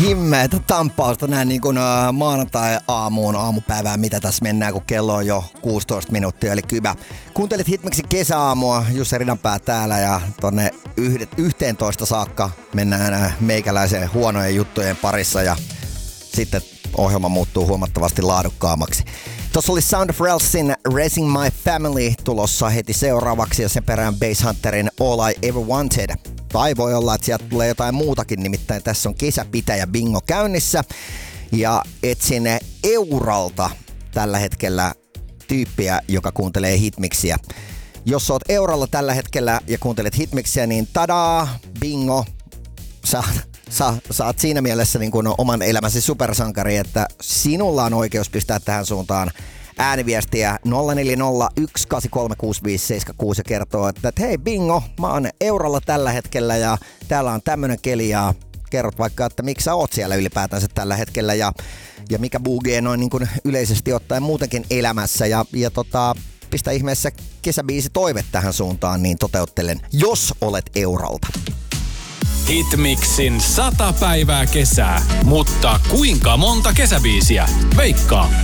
himmeetä tampausta näin niin kuin aamupäivään, mitä tässä mennään, kun kello on jo 16 minuuttia, eli kybä. Kuuntelit Hitmixin kesäaamua, Jussi Ridanpää täällä ja tonne 11 saakka mennään meikäläisen huonojen juttujen parissa ja sitten ohjelma muuttuu huomattavasti laadukkaammaksi. Tuossa oli Sound of Ralsin Raising My Family tulossa heti seuraavaksi ja sen perään Basshunterin All I Ever Wanted. Tai voi olla, että sieltä tulee jotain muutakin, nimittäin tässä on kesäpitäjä bingo käynnissä. Ja etsin Euralta tällä hetkellä tyyppiä, joka kuuntelee Hitmixiä. Jos oot Euralla tällä hetkellä ja kuuntelet Hitmixiä, niin tadaa, bingo, Sä oot siinä mielessä niin kuin oman elämäsi supersankari, että sinulla on oikeus pistää tähän suuntaan ääniviestiä 0401836576 ja kertoo, että hei bingo, mä oon Euralla tällä hetkellä ja täällä on tämmönen keli ja kerrot vaikka, että miksi sä oot siellä ylipäätänsä tällä hetkellä ja mikä boogee noin niin kuin yleisesti ottaen muutenkin elämässä ja pistä ihmeessä kesäbiisi toive tähän suuntaan, niin toteuttelen, jos olet Euralta. Hitmixin 100 päivää kesää, mutta kuinka monta kesäbiisiä? Veikkaa!